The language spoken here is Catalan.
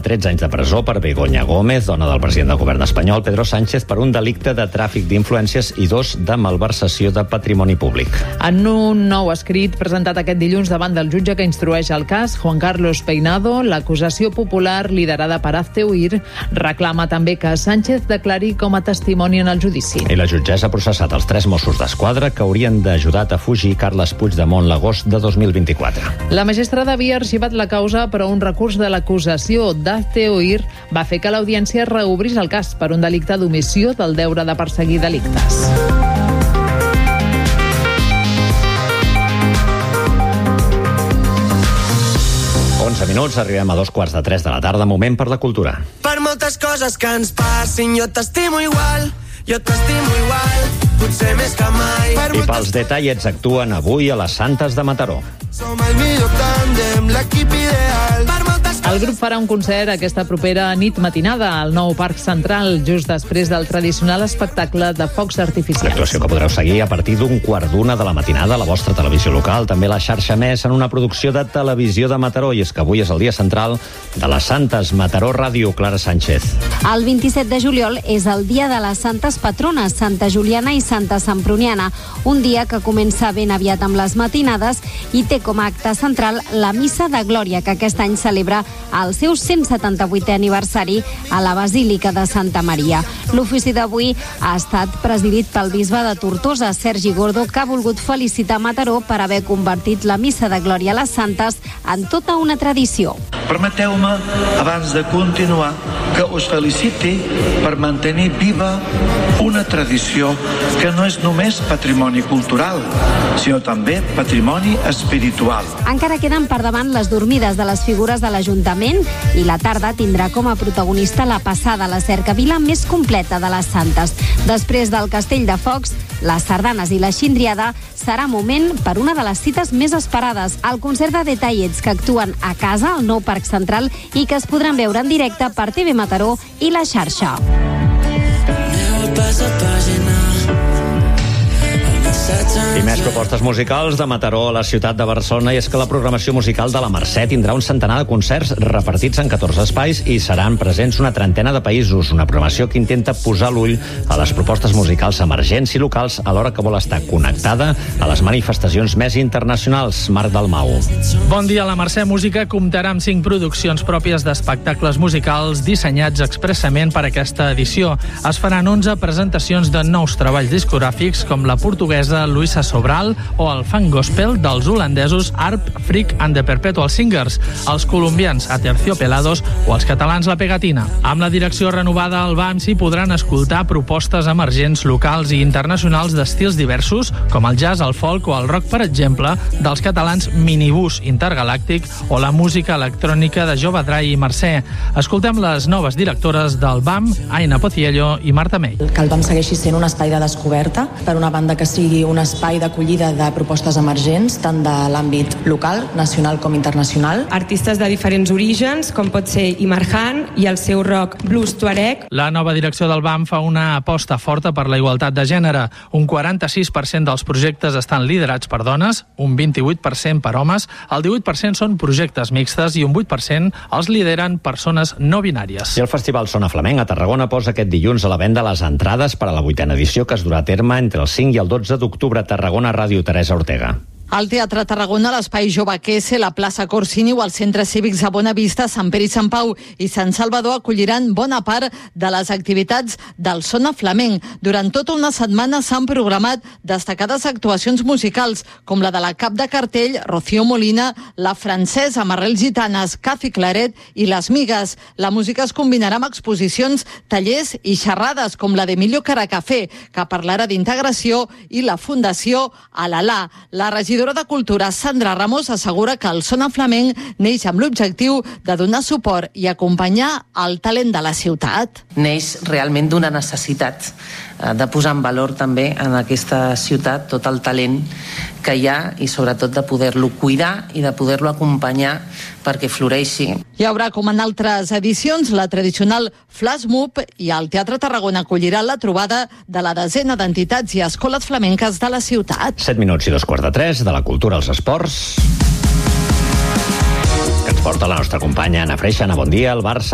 13 anys de presó per Begoña Gómez, dona del president del govern espanyol, Pedro Sánchez, per un delicte de tràfic d'influències i 2 de malversació de patrimoni públic. En un nou escrit presentat aquest dilluns davant del jutge que instrueix el cas, Juan Carlos Peinado, l'acusació popular liderada per Hazte Oír reclama també que Sánchez declari com a testimoni en el judici. I la jutgessa ha processat els 3 Mossos d'Esquadra que haurien d'ajudat a fugir Carles Puigdemont l'agost de 2024. La magistrada havia arxivat la causa, però un recurs de l'acusació d'Hazte Oír va fer que l'audiència reobrís el cas per un delicte d'omissió del deure de perseguir delictes. Minuts, arribem a 2:15 de la tarda, moment per la cultura. Per moltes coses que ens passin, jo t'estimo igual, potser més que mai. I pels detallets actuen avui a les Santes de Mataró. Som el millor tàndem, l'equip ideal. El grup farà un concert aquesta propera nit matinada al nou Parc Central, just després del tradicional espectacle de focs artificials. Actuació que podreu seguir a partir d'1:15 de la matinada a la vostra televisió local, també la xarxa Més, en una producció de Televisió de Mataró. I és que avui és el dia central de les Santes. Mataró Ràdio, Clara Sánchez. El 27 de juliol és el dia de les santes patrones, Santa Juliana i Santa Semproniana, un dia que comença ben aviat amb les matinades i té com a acte central la Missa de Glòria, que aquest any celebra el seu 178è aniversari a la Basílica de Santa Maria. L'ofici d'avui ha estat presidit pel bisbe de Tortosa, Sergi Gordo, que ha volgut felicitar Mataró per haver convertit la Missa de Glòria a les Santes en tota una tradició. Permeteu-me, abans de continuar, que us feliciti per mantenir viva una tradició que no és només patrimoni cultural, sinó també patrimoni espiritual. Encara queden per davant les dormides de les figures de l'Ajuntament i la tarda tindrà com a protagonista la passada a la cercavila més completa de les Santes. Després del Castell de Focs, les sardanes i la xindriada serà moment per una de les cites més esperades, el concert de detallets que actuen a casa al nou Parc Central i que es podran veure en directe per TV Mataró i la xarxa. I més propostes musicals de Mataró a la ciutat de Barcelona, i és que la programació musical de la Mercè tindrà un centenar de concerts repartits en 14 espais i seran presents una trentena de països, una programació que intenta posar l'ull a les propostes musicals emergents i locals alhora que vol estar connectada a les manifestacions més internacionals. Marc Dalmau. Bon dia. La Mercè Música comptarà amb 5 produccions pròpies d'espectacles musicals dissenyats expressament per aquesta edició. Es faran 11 presentacions de nous treballs discogràfics com la portuguesa Luisa Sobral o el funk gospel dels holandesos Arp, Freak and the Perpetual Singers, els colombians Aterciopelados o els catalans La Pegatina. Amb la direcció renovada al BAM s'hi podran escoltar propostes emergents locals i internacionals d'estils diversos, com el jazz, el folk o el rock, per exemple, dels catalans Minibús Intergalàctic o la música electrònica de Jove Drai i Mercè. Escoltem les noves directores del BAM, Aina Pociello i Marta May. Que el BAM segueixi sent un espai de descoberta, per una banda que sigui un espai d'acollida de propostes emergents, tant de l'àmbit local, nacional com internacional. Artistes de diferents orígens, com pot ser Imarhan i el seu rock blues tuareg. La nova direcció del BAM fa una aposta forta per la igualtat de gènere. Un 46% dels projectes estan liderats per dones, un 28% per homes, el 18% són projectes mixtes i un 8% els lideren persones no binàries. I el Festival Sona Flamenc a Tarragona posa aquest dilluns a la venda les entrades per a la 8a edició que es durà a terme entre el 5 i el 12 d'octubre a Tarragona. Ràdio, Teresa Ortega. Al Teatre Tarragona, l'Espai Jove Quese, la plaça Corsini o els centres cívics a Bonavista, Sant Pere i Sant Pau i Sant Salvador acolliran bona part de les activitats del Sona Flamenc. Durant tota una setmana s'han programat destacades actuacions musicals, com la de la cap de cartell Rocío Molina, la francesa amb arrels gitanes Cathy Claret i les Migues. La música es combinarà amb exposicions, tallers i xerrades, com la d'Emilio Caracafé, que parlarà d'integració, i la Fundació Alalà. La regidora de Cultura, Sandra Ramos, assegura que el Sona Flamenc neix amb l'objectiu de donar suport i acompanyar el talent de la ciutat. Neix realment d'una necessitat de posar en valor també en aquesta ciutat tot el talent que hi ha i sobretot de poder-lo cuidar i de poder-lo acompanyar perquè floreixi. Hi haurà, com en altres edicions, la tradicional Flash Mob i el Teatre Tarragona acollirà la trobada de la desena d'entitats i escoles flamenques de la ciutat. 7 minuts i 2:15 de la cultura als esports. Que ens porta la nostra companya Anna Freixa. Anna, bon dia. El Barça